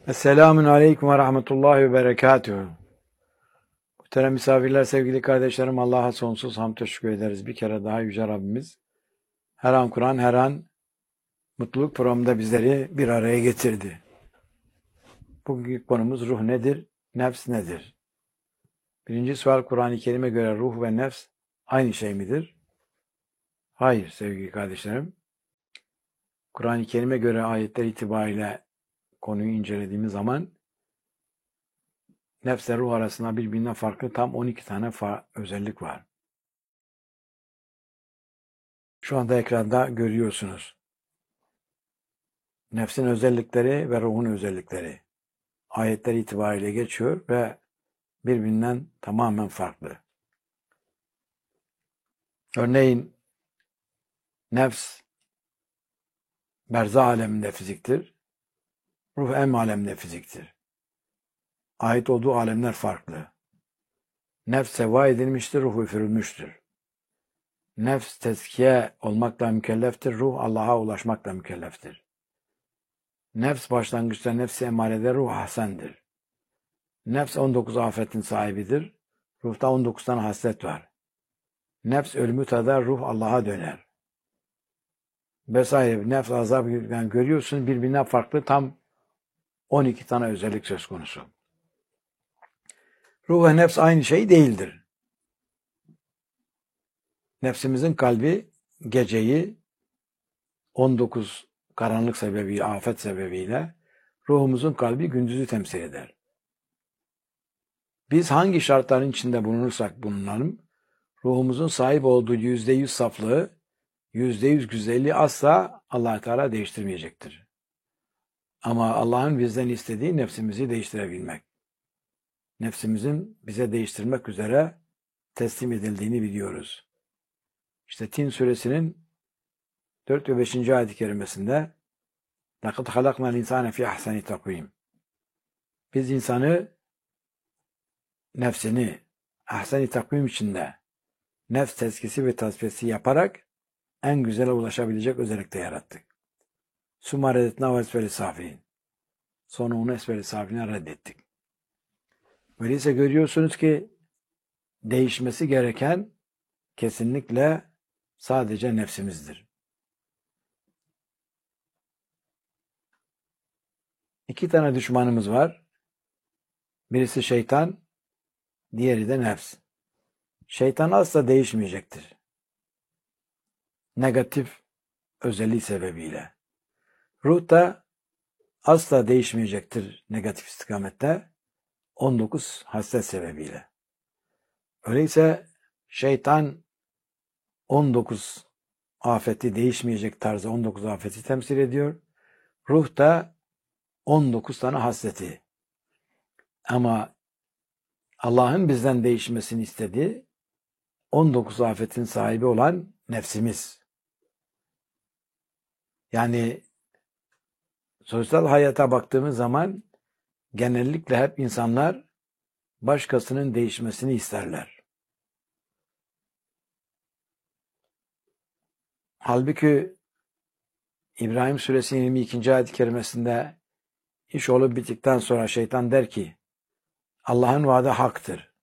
Esselamun Aleyküm ve Rahmetullahi ve Berekatuhu. Muhterem misafirler, sevgili kardeşlerim, Allah'a sonsuz hamd teşekkür ederiz. Bir kere daha Yüce Rabbimiz her an Kur'an, her an mutluluk programında bizleri bir araya getirdi. Bugünkü konumuz ruh nedir, nefs nedir? Birinci sual, Kur'an-ı Kerim'e göre ruh ve nefs aynı şey midir? Hayır sevgili kardeşlerim. Kur'an-ı Kerim'e göre ayetler itibariyle konuyu incelediğimiz zaman nefsle ruh arasında birbirinden farklı tam 12 tane özellik var. Şu anda ekranda görüyorsunuz. Nefsin özellikleri ve ruhun özellikleri. Ayetler itibariyle geçiyor ve birbirinden tamamen farklı. Örneğin nefs berzah aleminde fiziktir. Ruh em aleminde fiziktir. Ait olduğu alemler farklı. Nefs seva edilmiştir, ruh üfürülmüştür. Nefs tezkiye olmakla mükelleftir, ruh Allah'a ulaşmakla mükelleftir. Nefs başlangıçta nefs-i emarede, ruh ahsendir. Nefs 19 afetin sahibidir. Ruhta 19 tane haslet var. Nefs ölümü tadar, ruh Allah'a döner. Vesaire. Nefs azabı yani görüyorsun birbirinden farklı tam 12 tane özellik söz konusu. Ruh ve nefs aynı şey değildir. Nefsimizin kalbi geceyi 19 karanlık sebebiyle, afet sebebiyle, ruhumuzun kalbi gündüzü temsil eder. Biz hangi şartların içinde bulunursak bulunalım, ruhumuzun sahip olduğu %100 saflığı, %100 güzelliği asla Allah Teala değiştirmeyecektir. Ama Allah'ın bizden istediği nefsimizi değiştirebilmek. Nefsimizin bize değiştirmek üzere teslim edildiğini biliyoruz. İşte Tin suresinin 4 ve 5. ayet-i kerimesinde لَقَدْ خَلَقْنَا الْاِنْسَانَ فِي اَحْسَنِ تَقْوِيمٍ Biz insanı nefsini ahsen-i takvim içinde nefs tezkisi ve tasfiyesi yaparak en güzele ulaşabilecek özellikle yarattık. ثُمَّ رَدَدْنَاهُ أَسْفَلِ سَافِلِينَ Sonra onu esfel-i safiline reddettik. Öyleyse görüyorsunuz ki değişmesi gereken kesinlikle sadece nefsimizdir. İki tane düşmanımız var. Birisi şeytan, diğeri de nefs. Şeytan asla değişmeyecektir. Negatif özelliği sebebiyle. Ruh da asla değişmeyecektir negatif istikamette 19 haslet sebebiyle. Öyleyse şeytan 19 afeti değişmeyecek tarzda 19 afeti temsil ediyor. Ruh da 19 tane hasleti. Ama Allah'ın bizden değişmesini istediği 19 afetin sahibi olan nefsimiz. Yani sosyal hayata baktığımız zaman genellikle hep insanlar başkasının değişmesini isterler. Halbuki İbrahim Suresi 22. ayet-i kerimesinde iş olup bittikten sonra şeytan der ki Allah'ın vaadi haktır.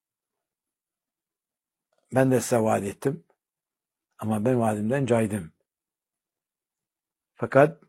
Ben de size vaat ettim ama ben vaadimden caydım. Fakat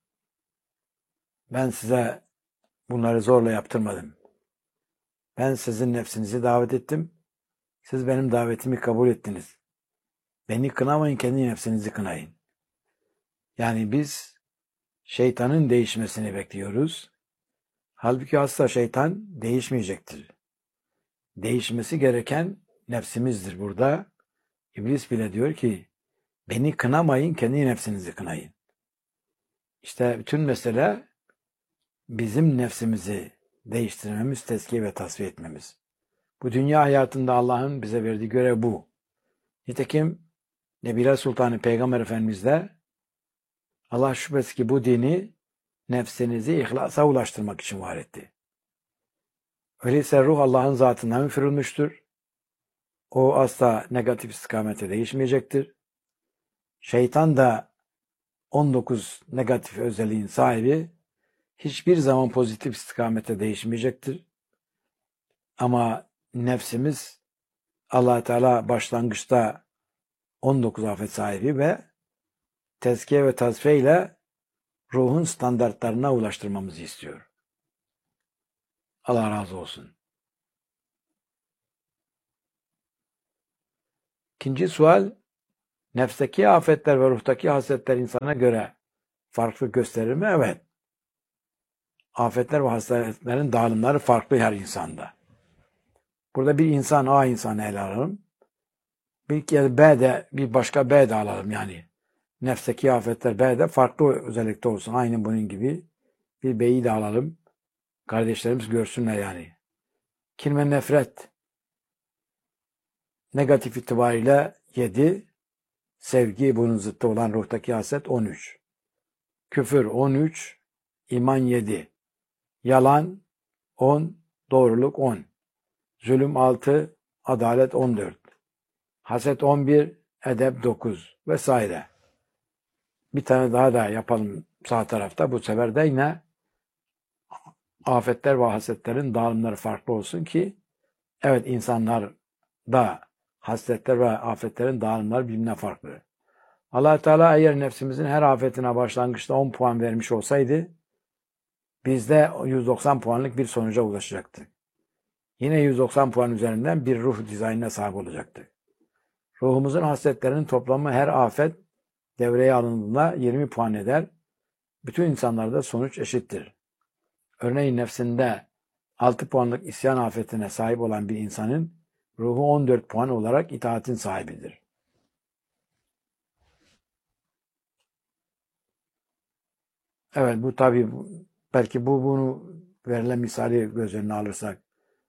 ben size bunları zorla yaptırmadım. Ben sizin nefsinizi davet ettim. Siz benim davetimi kabul ettiniz. Beni kınamayın, kendi nefsinizi kınayın. Yani biz şeytanın değişmesini bekliyoruz. Halbuki asla şeytan değişmeyecektir. Değişmesi gereken nefsimizdir burada. İblis bile diyor ki, beni kınamayın, kendi nefsinizi kınayın. İşte bütün mesele bizim nefsimizi değiştirmemiz, tezkiye ve tasfiye etmemiz. Bu dünya hayatında Allah'ın bize verdiği görev bu. Nitekim Nebiler Sultanı Peygamber Efendimiz de Allah şüphesiz ki bu dini nefsinizi ihlasa ulaştırmak için var etti. Öyleyse ruh Allah'ın zatından üfürülmüştür. O asla negatif istikamete değişmeyecektir. Şeytan da 19 negatif özelliğin sahibi. hiçbir zaman pozitif istikamete değişmeyecektir. Ama nefsimiz Allah Teala başlangıçta 19 afet sahibi ve tezkiye ve tasfiye ile ruhun standartlarına ulaştırmamızı istiyor. Allah razı olsun. İkinci sual, nefsteki afetler ve ruhtaki hasletler insana göre farklı gösterir mi? Evet. Afetler ve hasletlerin dağılımları farklı her insanda. Burada bir insan, A insanı ele alalım. Bir kere B'de, bir başka B'de alalım yani. Nefsteki afetler B'de farklı özellikte olsun. Aynı bunun gibi bir B'yi de alalım. Kardeşlerimiz görsünler yani. Kin ve nefret negatif itibariyle 7, sevgi bunun zıttı olan ruhtaki haset 13. Küfür 13, iman 7. Yalan 10, doğruluk 10. Zulüm 6, adalet 14. Haset 11, edep 9 vesaire. Bir tane daha da yapalım sağ tarafta. Bu sefer de yine afetler ve hasetlerin dağılımları farklı olsun ki evet insanlarda hasletler ve afetlerin dağılımları birbirine farklı. Allah Teala eğer nefsimizin her afetine başlangıçta 10 puan vermiş olsaydı bizde 190 puanlık bir sonuca ulaşacaktık. Yine 190 puan üzerinden bir ruh dizaynına sahip olacaktık. Ruhumuzun hasletlerinin toplamı her afet devreye alındığında 20 puan eder. Bütün insanlarda sonuç eşittir. Örneğin nefsinde 6 puanlık isyan afetine sahip olan bir insanın ruhu 14 puan olarak itaatin sahibidir. Evet bu tabi belki bunu verilen misali göz önüne alırsak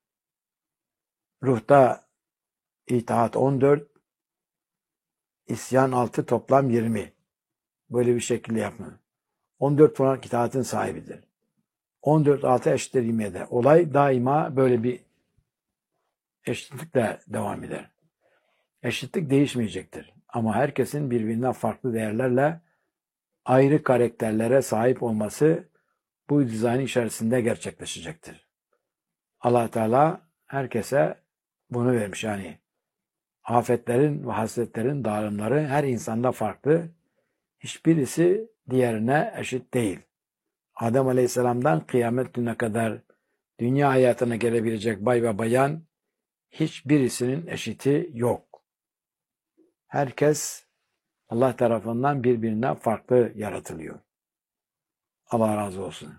ruhta itaat 14, isyan 6 toplam 20. Böyle bir şekilde yapma. 14 puan itaatin sahibidir. 14 6 eşittir 27. Olay daima böyle bir eşitlikle devam eder. Eşitlik değişmeyecektir. Ama herkesin birbirinden farklı değerlerle ayrı karakterlere sahip olması bu dizayn içerisinde gerçekleşecektir. Allah Teala herkese bunu vermiş yani. Afetlerin ve hasletlerin dağılımları her insanda farklı. Hiçbirisi diğerine eşit değil. Adem Aleyhisselam'dan kıyamet gününe kadar dünya hayatına gelebilecek bay ve bayan hiçbirisinin eşiti yok. Herkes Allah tarafından birbirinden farklı yaratılıyor. Allah razı olsun.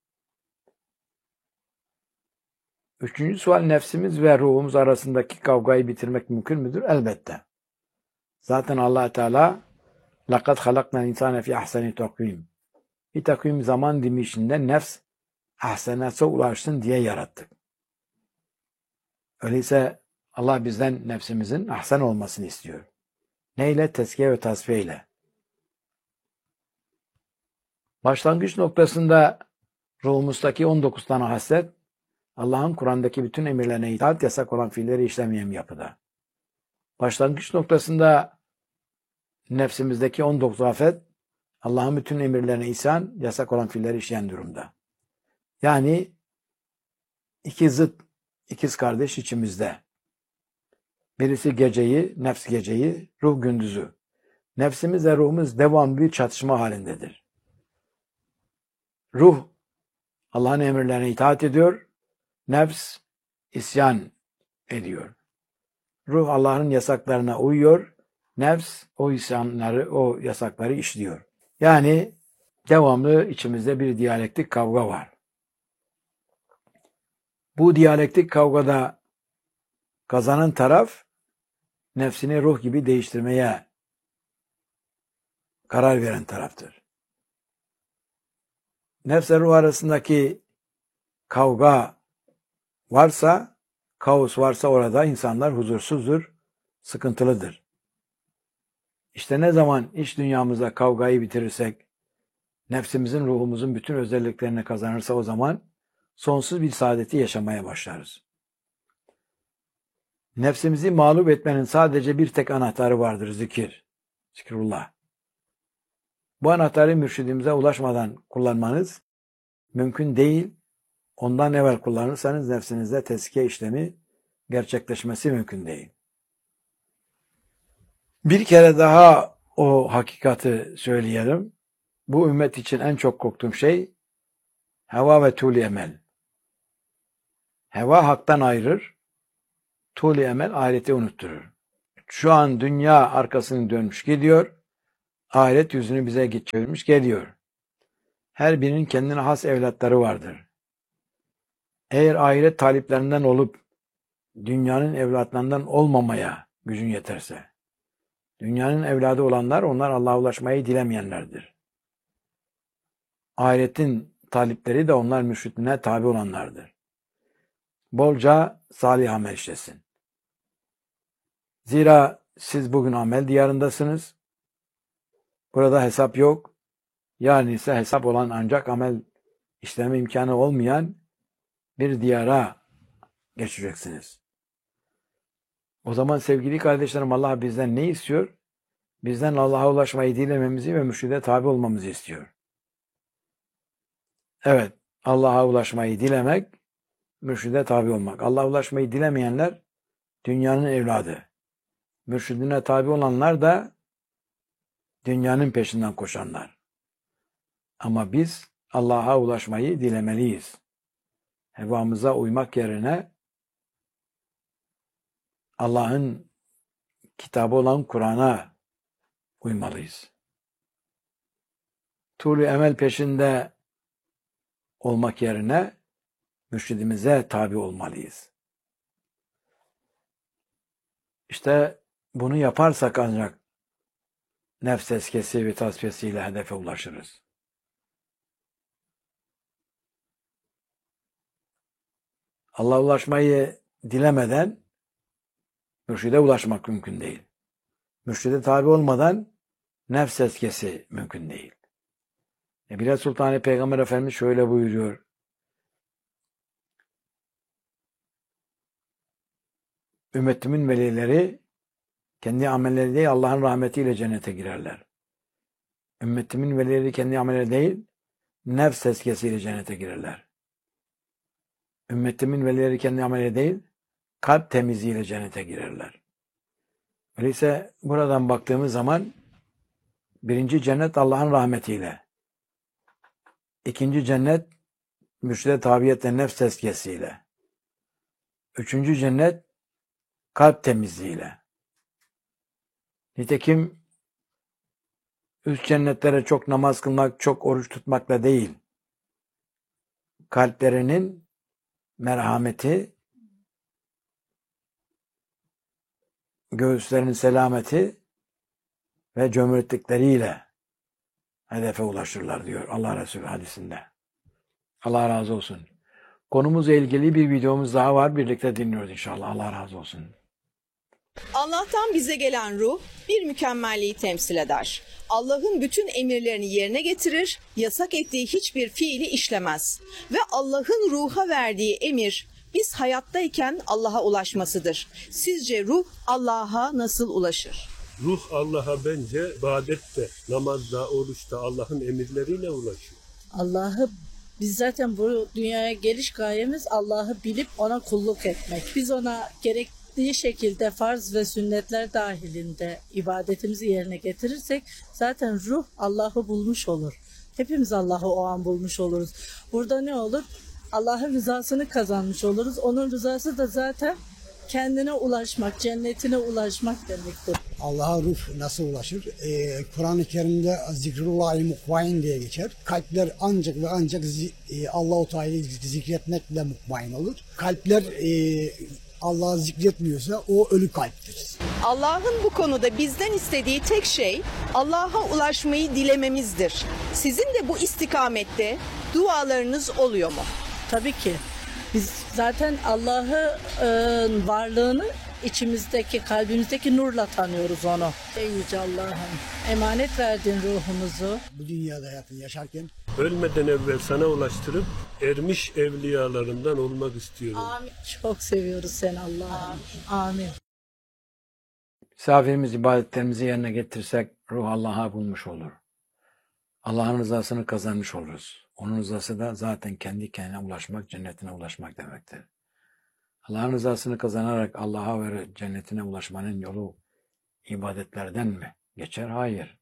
Üçüncü sual, nefsimiz ve ruhumuz arasındaki kavgayı bitirmek mümkün müdür? Elbette. Zaten Allah Teala لَقَدْ خَلَقْنَا الْاِنْسَانَ فِي اَحْسَنِ تَقْوِيمٍ bir takvim zaman dilimi içinde nefs ahsenatsa ulaşsın diye yarattık. Öyleyse Allah bizden nefsimizin ahsen olmasını istiyor. Neyle? Tezkiye ve tasfiye ile. Başlangıç noktasında ruhumuzdaki 19 tane haslet, Allah'ın Kur'an'daki bütün emirlerine itaat, yasak olan fiilleri işlemeyen yapıda. Başlangıç noktasında nefsimizdeki 19 afet, Allah'ın bütün emirlerine isyan, yasak olan fiilleri işleyen durumda. Yani iki zıt, ikiz kardeş içimizde. Birisi geceyi, nefs geceyi, ruh gündüzü. Nefsimiz ve ruhumuz devamlı bir çatışma halindedir. Ruh Allah'ın emirlerine itaat ediyor, nefs isyan ediyor. Ruh Allah'ın yasaklarına uyuyor, nefs o isyanları, o yasakları işliyor. Yani devamlı içimizde bir diyalektik kavga var. Bu diyalektik kavgada kazanan taraf nefsini ruh gibi değiştirmeye karar veren taraftır. Nefsle ruh arasındaki kavga varsa, kaos varsa orada insanlar huzursuzdur, sıkıntılıdır. İşte ne zaman iç dünyamızda kavgayı bitirirsek, nefsimizin, ruhumuzun bütün özelliklerini kazanırsa o zaman sonsuz bir saadeti yaşamaya başlarız. Nefsimizi mağlup etmenin sadece bir tek anahtarı vardır, zikir. Zikrullah. Bu anahtarı mürşidimize ulaşmadan kullanmanız mümkün değil. Ondan evvel kullanırsanız nefsinizde tezkiye işlemi gerçekleşmesi mümkün değil. Bir kere daha o hakikati söyleyelim. Bu ümmet için en çok korktuğum şey heva ve tûl-i emel. Heva haktan ayırır, tûl-i emel ahireti unutturur. Şu an dünya arkasını dönmüş gidiyor, ahiret yüzünü bize çevirmiş geliyor. Her birinin kendine has evlatları vardır. Eğer ahiret taliplerinden olup dünyanın evlatlarından olmamaya gücün yeterse, dünyanın evladı olanlar onlar Allah'a ulaşmayı dilemeyenlerdir. Ahiretin talipleri de onlar mürşidine tabi olanlardır. Bolca salih amel işlesin. Zira siz bugün amel diyarındasınız. Burada hesap yok. Yarın ise hesap olan ancak amel işleme imkanı olmayan bir diyara geçeceksiniz. O zaman sevgili kardeşlerim Allah bizden ne istiyor? Bizden Allah'a ulaşmayı dilememizi ve mürşide tabi olmamızı istiyor. Evet, Allah'a ulaşmayı dilemek, mürşide tabi olmak. Allah'a ulaşmayı dilemeyenler dünyanın evladı. Mürşidine tabi olanlar da dünyanın peşinden koşanlar. Ama biz Allah'a ulaşmayı dilemeliyiz. Hevamıza uymak yerine Allah'ın kitabı olan Kur'an'a uymalıyız. Tûl-i emel peşinde olmak yerine mürşidimize tabi olmalıyız. İşte bunu yaparsak ancak nefs tezkiyesi ve tasfiyesiyle hedefe ulaşırız. Allah'a ulaşmayı dilemeden mürşide ulaşmak mümkün değil. Mürşide tabi olmadan nefs tezkiyesi mümkün değil. Bilal Sultani Peygamber Efendimiz şöyle buyuruyor. Ümmetimin velileri kendi amelleri değil Allah'ın rahmetiyle cennete girerler. Ümmetimin velileri kendi amelleri değil nefs tezkiyesiyle cennete girerler. Ümmetimin velileri kendi amelleri değil kalp temizliğiyle cennete girerler. Öyleyse buradan baktığımız zaman birinci cennet Allah'ın rahmetiyle. İkinci cennet mürşide tabiyetle nefs tezkiyesiyle. Üçüncü cennet kalp temizliğiyle. Nitekim üst cennetlere çok namaz kılmak, çok oruç tutmakla değil, kalplerinin merhameti, göğüslerinin selameti ve cömertlikleriyle hedefe ulaşırlar diyor Allah Resulü hadisinde. Allah razı olsun. Konumuzla ilgili bir videomuz daha var. Birlikte dinliyoruz inşallah. Allah razı olsun. Allah'tan bize gelen ruh bir mükemmelliği temsil eder. Allah'ın bütün emirlerini yerine getirir, yasak ettiği hiçbir fiili işlemez. Ve Allah'ın ruha verdiği emir biz hayattayken Allah'a ulaşmasıdır. Sizce ruh Allah'a nasıl ulaşır? Ruh Allah'a bence ibadette, namazda, oruçta Allah'ın emirleriyle ulaşıyor. Biz zaten bu dünyaya geliş gayemiz Allah'ı bilip ona kulluk etmek. Biz ona gerektiği şekilde farz ve sünnetler dahilinde ibadetimizi yerine getirirsek zaten ruh Allah'ı bulmuş olur. Hepimiz Allah'ı o an bulmuş oluruz. Burada ne olur? Allah'ın rızasını kazanmış oluruz. Onun rızası da zaten kendine ulaşmak, cennetine ulaşmak demektir. Allah'a ruh nasıl ulaşır? Kur'an-ı Kerim'de zikrullahi mutmain diye geçer. Kalpler ancak ve ancak Allah-u Teala'yı zikretmekle mutmain olur. Kalpler Allah'ı zikretmiyorsa o ölü kalptir. Allah'ın bu konuda bizden istediği tek şey Allah'a ulaşmayı dilememizdir. Sizin de bu istikamette dualarınız oluyor mu? Tabii ki. Biz zaten Allah'ın varlığını içimizdeki, kalbimizdeki nurla tanıyoruz onu. Ey Yüce Allah'ım, emanet verdin ruhumuzu. Bu dünyada hayatını yaşarken Ölmeden evvel sana ulaştırıp ermiş evliyalarından olmak istiyorum. Amin. Çok seviyoruz seni Allah'ım. Amin. Misafirimiz ibadetlerimizi yerine getirsek ruh Allah'a bulmuş olur. Allah'ın rızasını kazanmış oluruz. Onun rızası da zaten kendi kendine ulaşmak, cennetine ulaşmak demektir. Allah'ın rızasını kazanarak Allah'a ve cennetine ulaşmanın yolu ibadetlerden mi geçer? Hayır.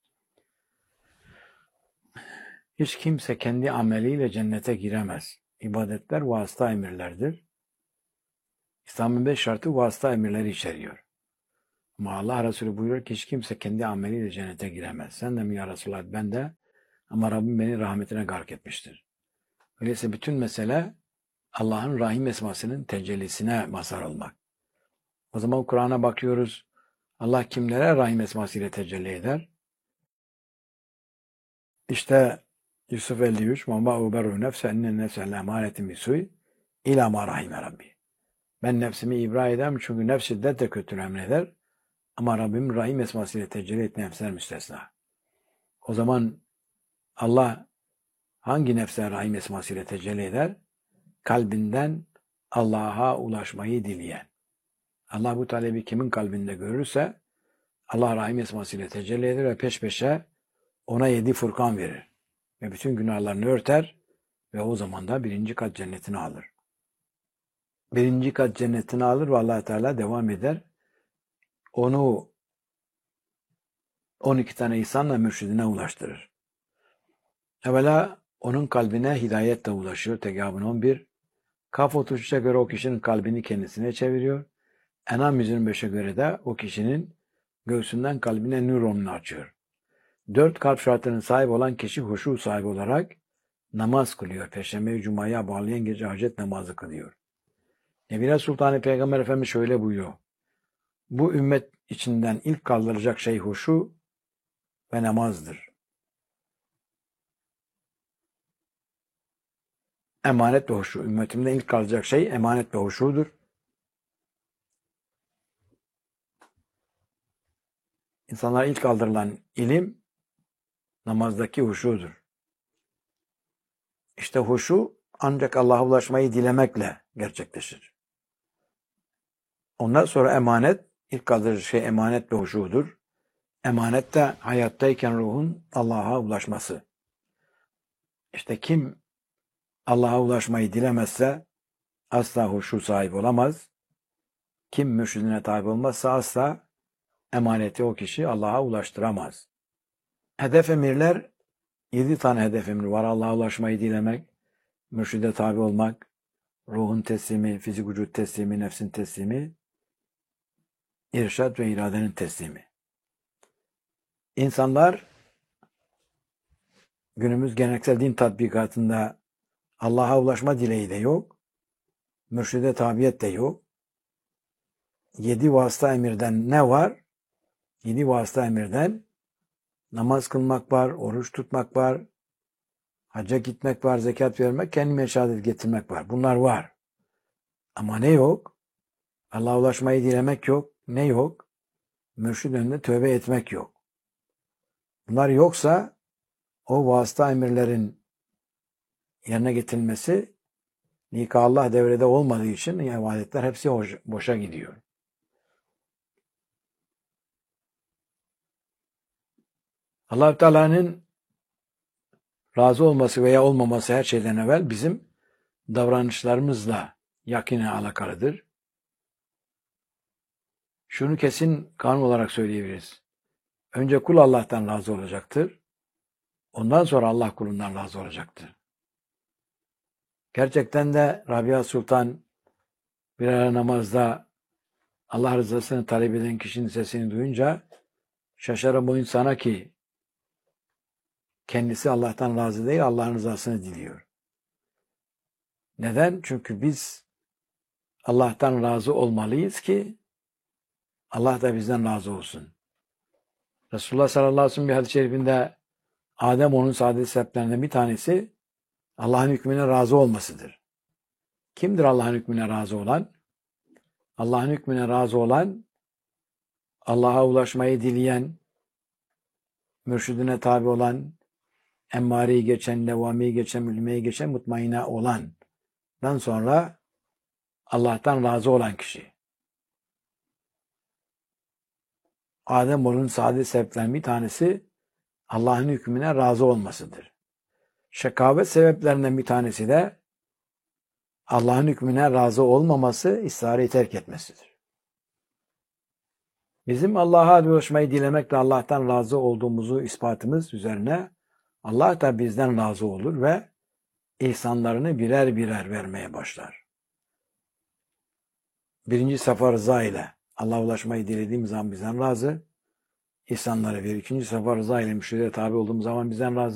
Hiç kimse kendi ameliyle cennete giremez. İbadetler vasıta emirlerdir. İslam'ın 5 şartı vasıta emirleri içeriyor. Ama Allah Resulü buyuruyor ki hiç kimse kendi ameliyle cennete giremez. Sen de mi ya Resulallah? Ben de. Ama Rabbim beni rahmetine gark etmiştir. Öyleyse bütün mesele Allah'ın Rahim esmasının tecellisine mazhar olmak. O zaman Kur'an'a bakıyoruz. Allah kimlere Rahim esmasıyla tecelli eder? İşte Yusuf 53 وَمَا اُبَرُّ نَفْسَ اِنَّ النَّفْسَ لَمَارَةٍ بِسُوءٍ اِلَى مَا رَحِمَ رَبِّي. Ben nefsimi ibra edem çünkü nefs şiddetle kötülüğü emreder. Ama Rabbim Rahim esmasıyla tecelli ettiği nefsler müstesna. O zaman Allah hangi nefse Rahim esmasıyla tecelli eder? Kalbinden Allah'a ulaşmayı dileyen. Allah bu talebi kimin kalbinde görürse Allah Rahim esmasıyla tecelli eder ve peş peşe ona 7 Furkan verir. Ve bütün günahlarını örter ve o zaman da 1. kat cennetini alır. 1. kat cennetini alır ve Allah Teala devam eder. Onu 12 tane insanla mürşidine ulaştırır. Evvela onun kalbine hidayetle ulaşıyor. Tegabun 11. Kaf 33'e göre o kişinin kalbini kendisine çeviriyor. Enam 125'e göre de o kişinin göğsünden kalbine nöronunu açıyor. 4 kalp şartlarının sahibi olan kişi huşu sahibi olarak namaz kılıyor. Perşembe-i Cuma'ya bağlayan gece hacet namazı kılıyor. Nebine Sultanı Peygamber Efendimiz şöyle buyuruyor. Bu ümmet içinden ilk kaldıracak şey huşu ve namazdır. Emanet ve huşu. Ümmetimde ilk kalacak şey emanet ve huşudur. İnsanlara ilk kaldırılan ilim namazdaki huşudur. İşte huşu ancak Allah'a ulaşmayı dilemekle gerçekleşir. Ondan sonra emanet, ilk kaldırıcı şey emanet ve huşudur. Emanet de hayattayken ruhun Allah'a ulaşması. İşte kim Allah'a ulaşmayı dilemezse asla huşu sahibi olamaz. Kim mürşidine tabi olmazsa asla emaneti o kişi Allah'a ulaştıramaz. Hedef emirler, 7 tane hedef emri var. Allah'a ulaşmayı dilemek, mürşide tabi olmak, ruhun teslimi, fizik vücut teslimi, nefsin teslimi, irşad ve iradenin teslimi. İnsanlar günümüz geleneksel din tatbikatında Allah'a ulaşma dileği de yok, mürşide tabiyet de yok. 7 vasıta emirden ne var? 7 vasıta emirden namaz kılmak var, oruç tutmak var, hacca gitmek var, zekat vermek, kendime şehadet getirmek var. Bunlar var. Ama ne yok? Allah'a ulaşmayı dilemek yok. Ne yok? Mürşid önünde tövbe etmek yok. Bunlar yoksa o vasıta emirlerin yerine getirilmesi Allah devrede olmadığı için ibadetler hepsi boşa gidiyor. Allah-u Teala'nın razı olması veya olmaması her şeyden evvel bizim davranışlarımızla yakinen alakalıdır. Şunu kesin kanun olarak söyleyebiliriz. Önce kul Allah'tan razı olacaktır. Ondan sonra Allah kulundan razı olacaktır. Gerçekten de Rabia Sultan bir ara namazda Allah rızasını talep eden kişinin sesini duyunca şaşarım o insana ki kendisi Allah'tan razı değil, Allah'ın rızasını diliyor. Neden? Çünkü biz Allah'tan razı olmalıyız ki Allah da bizden razı olsun. Resulullah sallallahu aleyhi ve sellem bir hadis-i şerifinde Adem onun saadet sebeplerinden bir tanesi Allah'ın hükmüne razı olmasıdır. Kimdir Allah'ın hükmüne razı olan? Allah'ın hükmüne razı olan, Allah'a ulaşmayı dileyen, mürşidine tabi olan, emmariyi geçen, levvamiyi geçen, mülmeyi geçen, mutmaina olandan sonra Allah'tan razı olan kişi. Adem onun saadet sebeplerinden bir tanesi Allah'ın hükmüne razı olmasıdır. Şekavet sebeplerinden bir tanesi de Allah'ın hükmüne razı olmaması, ısrarı terk etmesidir. Bizim Allah'a ulaşmayı dilemekle Allah'tan razı olduğumuzu ispatımız üzerine Allah da bizden razı olur ve ihsanlarını birer birer vermeye başlar. Birinci safa rıza ile Allah'a ulaşmayı dilediğimiz zaman bizden razı, ihsanları verir. İkinci safa rıza ile müşteriye tabi olduğumuz zaman bizden razı.